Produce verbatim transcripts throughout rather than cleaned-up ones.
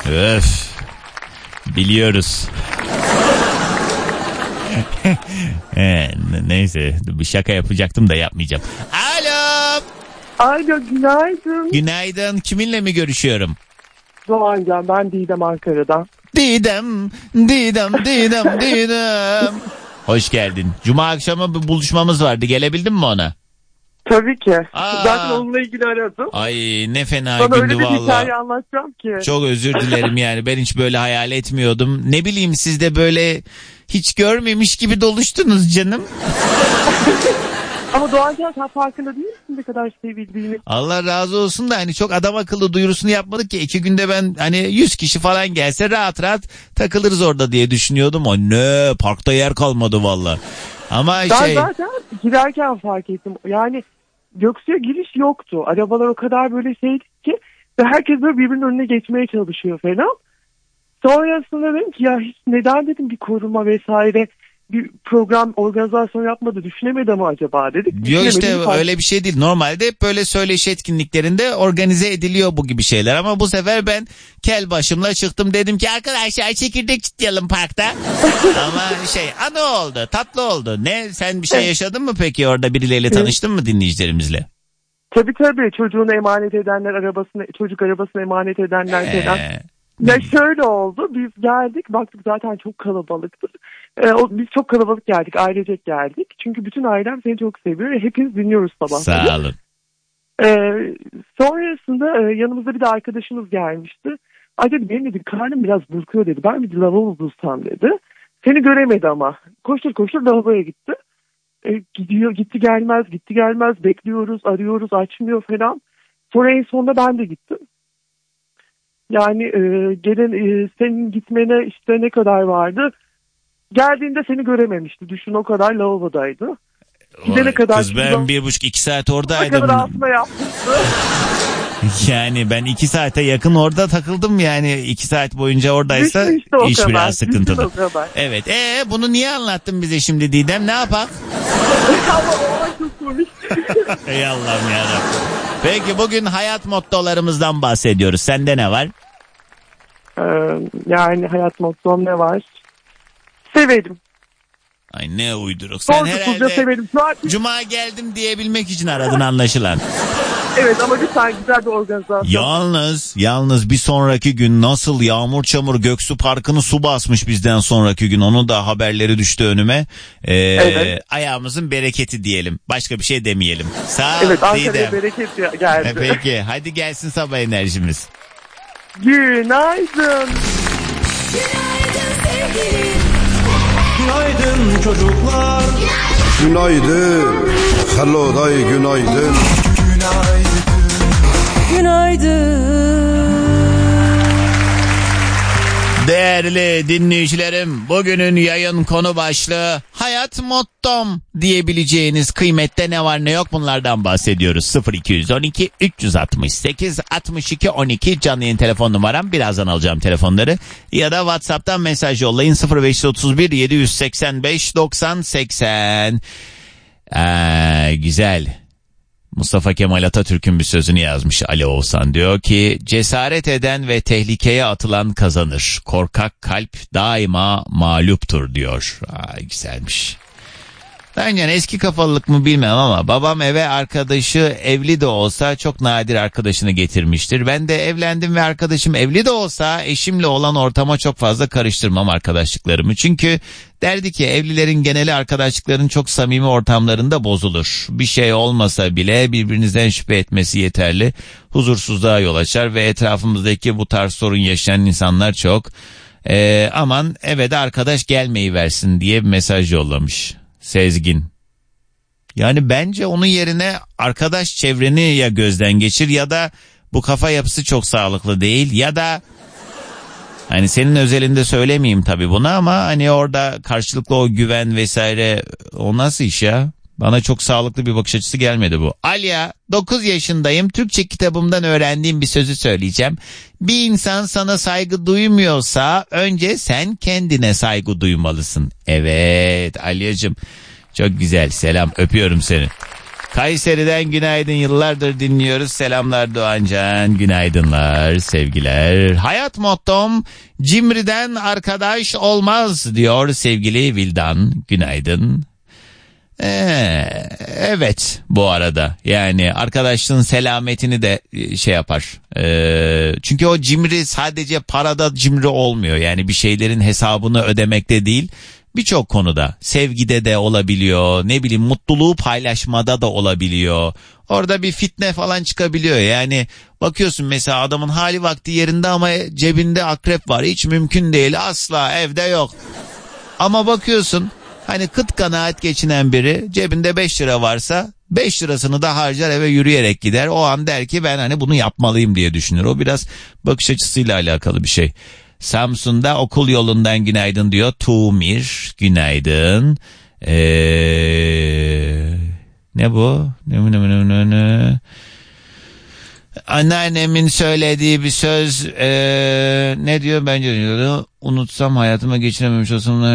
Öf. Biliyoruz. Neyse, bir şaka yapacaktım da yapmayacağım. Alo. Alo, günaydın. Günaydın. Kiminle mi görüşüyorum? Doğancan, ben Didem Ankara'dan. Didem, Didem, Didem, Didem. Hoş geldin. Cuma akşamı bir buluşmamız vardı. Gelebildin mi ona? Tabii ki. Aa. Zaten onunla ilgili aradım. Ay ne fena Sana gündü öyle bir valla. hikaye anlatacağım ki. Çok özür dilerim yani. Ben hiç böyle hayal etmiyordum. Ne bileyim, siz de böyle hiç görmemiş gibi doluştunuz canım. Ama Doğancan, sen farkında değil misin ne kadar sevildiğini? Allah razı olsun da hani çok adam akıllı duyurusunu yapmadık ki. İki günde ben hani yüz kişi falan gelse rahat rahat takılırız orada diye düşünüyordum. O ne, parkta yer kalmadı valla. Ama Ben şey... zaten girerken fark ettim. Yani Göksu'ya giriş yoktu. Arabalar o kadar böyle şeydi ki ve herkes böyle birbirinin önüne geçmeye çalışıyor falan. Sonrasında dedim ki ya hiç neden dedim bir koruma vesaire bir program organizasyon yapmadı, düşünemedi mi acaba dedik. Diyor işte fark... öyle bir şey değil. Normalde hep böyle söyleşi etkinliklerinde organize ediliyor bu gibi şeyler. Ama bu sefer ben kel başımla çıktım, dedim ki arkadaşlar çekirdek çitleyelim parkta. Ama şey anı oldu, tatlı oldu. Ne, sen bir şey yaşadın mı peki orada, birileriyle tanıştın mı dinleyicilerimizle? Tabii tabii, çocuğunu emanet edenler, arabasını, çocuk arabasını emanet edenler Ee... falan. Ya şöyle oldu, biz geldik, baktık zaten çok kalabalıktı. Ee, o, biz çok kalabalık geldik, ailecek geldik. Çünkü bütün ailem seni çok seviyor ve hepimiz dinliyoruz sabahları. Sağ olun. Ee, sonrasında e, yanımızda bir de arkadaşımız gelmişti. Ay dedi, benim dedi karnım biraz burkuyor dedi. Ben bir lavabo bulsam dedi. Seni göremedi ama. Koştur koştur lavaboya gitti. E, gidiyor, gitti gelmez, gitti gelmez. Bekliyoruz, arıyoruz, açmıyor falan. Sonra en sonunda ben de gittim. Yani e, gelen e, senin gitmene işte ne kadar vardı? Geldiğinde seni görememişti. Düşün, o kadar lavabodaydı. Gidene kadar kız ben şuradan, bir buçuk iki saat oradaydım. Ne kadar altına yapmıştı. Yani ben iki saate yakın orada takıldım yani. iki saat boyunca oradaysa işte iş kadar, biraz sıkıntılı. Evet. Ee bunu niye anlattın bize şimdi Didem? Ne yapak? Ama o çok komik. Ey Allah'ım yarabbim. Peki bugün hayat mottolarımızdan bahsediyoruz. Sende ne var? Ee, yani hayat mottom ne var? Severim. Ay ne uyduruk. Sen herhalde severim. An... Cuma geldim diyebilmek için aradın anlaşılan. Evet ama lütfen güzel bir organizasyon. Yalnız, yalnız bir sonraki gün nasıl yağmur çamur Göksu Parkı'nı su basmış bizden sonraki gün. Onu da haberleri düştü önüme. Ee, evet. Ayağımızın bereketi diyelim. Başka bir şey demeyelim. Sağ ol. Evet, Ankara'ya bereket geldi. E, peki hadi gelsin sabah enerjimiz. Günaydın. Günaydın sevgilim. Günaydın çocuklar. Günaydın. Hello day günaydın. Günaydın. Günaydın. Değerli dinleyicilerim, bugünün yayın konu başlığı hayat mottom diyebileceğiniz kıymette ne var ne yok bunlardan bahsediyoruz. sıfır iki on iki üç altı sekiz altmış iki on iki canlı yayın telefon numaram. Birazdan alacağım telefonları. Ya da WhatsApp'tan mesaj yollayın sıfır beş otuz bir yedi seksen beş doksan seksen. Ee, güzel. Mustafa Kemal Atatürk'ün bir sözünü yazmış Ali Oğuzhan. Diyor ki cesaret eden ve tehlikeye atılan kazanır. Korkak kalp daima mağluptur diyor. Ay güzelmiş. Ben yani eski kafalılık mı bilmem ama babam eve arkadaşı evli de olsa çok nadir arkadaşını getirmiştir. Ben de evlendim ve arkadaşım evli de olsa eşimle olan ortama çok fazla karıştırmam arkadaşlıklarımı. Çünkü derdi ki evlilerin geneli arkadaşlıkların çok samimi ortamlarında bozulur. Bir şey olmasa bile birbirinizden şüphe etmesi yeterli. Huzursuzluğa yol açar ve etrafımızdaki bu tarz sorun yaşayan insanlar çok. Ee, aman eve de arkadaş gelmeyi versin diye bir mesaj yollamış Sezgin. Yani bence onun yerine arkadaş çevreni ya gözden geçir ya da bu kafa yapısı çok sağlıklı değil ya da hani senin özelinde söylemeyeyim tabii bunu ama hani orada karşılıklı o güven vesaire o nasıl iş ya? Bana çok sağlıklı bir bakış açısı gelmedi bu. Alya, dokuz yaşındayım. Türkçe kitabımdan öğrendiğim bir sözü söyleyeceğim. Bir insan sana saygı duymuyorsa önce sen kendine saygı duymalısın. Evet Alyacığım. Çok güzel. Selam. Öpüyorum seni. Kayseri'den günaydın, yıllardır dinliyoruz. Selamlar Doğancan, günaydınlar, sevgiler. Hayat mottom cimriden arkadaş olmaz diyor sevgili Vildan, günaydın. Ee, evet bu arada yani arkadaşlığın selametini de şey yapar. Ee, çünkü o cimri sadece parada cimri olmuyor. Yani bir şeylerin hesabını ödemekte değil, birçok konuda, sevgide de olabiliyor, ne bileyim mutluluğu paylaşmada da olabiliyor. Orada bir fitne falan çıkabiliyor. Yani bakıyorsun mesela adamın hali vakti yerinde ama cebinde akrep var, hiç mümkün değil, asla evde yok. Ama bakıyorsun hani kıt kanaat geçinen biri, cebinde beş lira varsa beş lirasını da harcar, eve yürüyerek gider. O an der ki ben hani bunu yapmalıyım diye düşünür. O biraz bakış açısıyla alakalı bir şey. Samsun'da okul yolundan günaydın diyor Tuğmir, günaydın. Ee, ne bu? Ne, ne, ne, ne, ne? Anneannemin söylediği bir söz, ee, ne diyor bence diyor, unutsam hayatıma geçirememiş olsam.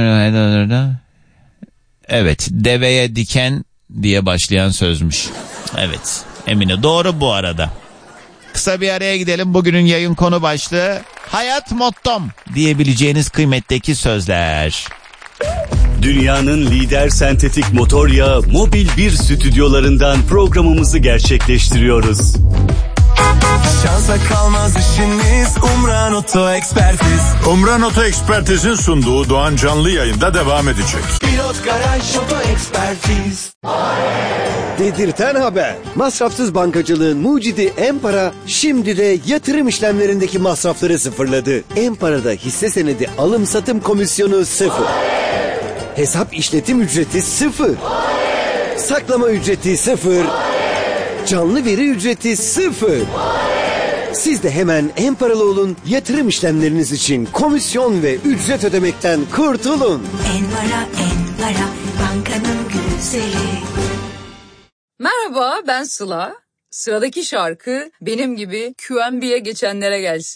Evet, deveye diken diye başlayan sözmüş. Evet, Emine doğru bu arada. Kısa bir araya gidelim. Bugünün yayın konu başlığı hayat mottom diyebileceğiniz kıymetteki sözler. Dünyanın lider sentetik motor yağı Mobil bir stüdyolarından programımızı gerçekleştiriyoruz. Şansa kalmaz işiniz, Umran Oto Ekspertiz. Umran Oto Ekspertiz'in sunduğu Doğan Canlı yayında devam edecek. Pilot Garaj Oto Ekspertiz. Dedirten haber. Masrafsız bankacılığın mucidi Empara şimdi de yatırım işlemlerindeki masrafları sıfırladı. Empara'da hisse senedi alım satım komisyonu sıfır. Hesap işletim ücreti sıfır. Saklama ücreti sıfır. Canlı veri ücreti sıfır. Siz de hemen Emparalı olun, yatırım işlemleriniz için komisyon ve ücret ödemekten kurtulun. Envara Envara bankanın güzeli. Merhaba, ben Sıla. Sıradaki şarkı benim gibi Q M B'ye geçenlere gelsin.